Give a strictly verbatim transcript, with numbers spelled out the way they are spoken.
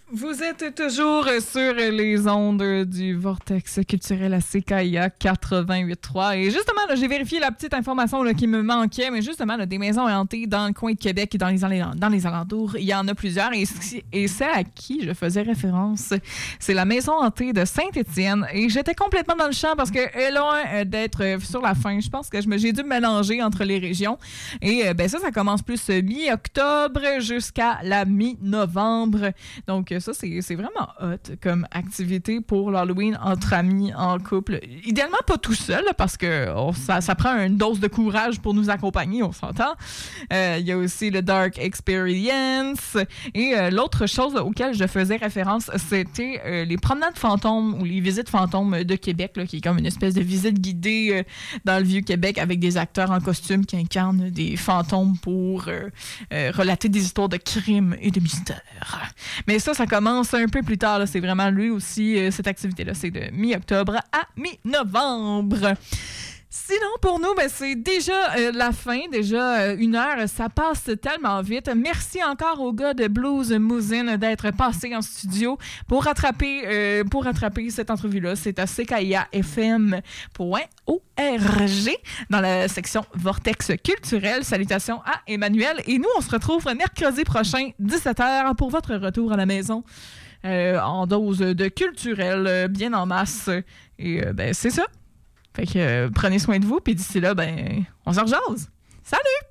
Vous êtes toujours sur les ondes du Vortex culturel à C K I A quatre-vingt-huit trois. Et justement, là, j'ai vérifié la petite information là, qui me manquait, mais justement, là, des maisons hantées dans le coin de Québec et dans les, dans les alentours, il y en a plusieurs. Et, et celle à qui je faisais référence, c'est la maison hantée de Saint-Étienne. Et j'étais complètement dans le champ parce que est loin d'être sur la fin. Je pense que je me, j'ai dû me mélanger entre les régions. Et ben ça, ça commence plus mi-octobre jusqu'à la mi-novembre. Donc, ça, c'est, c'est vraiment hot comme activité pour l'Halloween entre amis, en couple. Idéalement, pas tout seul, parce que oh, ça, ça prend une dose de courage pour nous accompagner, on s'entend. Il euh, y a aussi le Dark Experience. Et euh, l'autre chose auquel je faisais référence, c'était euh, les promenades fantômes ou les visites fantômes de Québec, là, qui est comme une espèce de visite guidée euh, dans le Vieux-Québec avec des acteurs en costume qui incarnent des fantômes pour euh, euh, relater des histoires de crimes et de mystères. Mais ça, ça commence un peu plus tard. Là. C'est vraiment lui aussi, euh, cette activité-là. C'est de mi-octobre à mi-novembre. Sinon, pour nous, ben, c'est déjà euh, la fin, déjà euh, une heure. Ça passe tellement vite. Merci encore aux gars de Blues Mousine d'être passés en studio pour rattraper, euh, pour rattraper cette entrevue-là. C'est à C K I A F M point org dans la section Vortex culturel. Salutations à Emmanuel. Et nous, on se retrouve mercredi prochain, dix-sept heures, pour votre retour à la maison. Euh, en dose de culturel, euh, bien en masse. Et euh, ben c'est ça. Fait que euh, prenez soin de vous, puis d'ici là, ben on s'en rejase. Salut!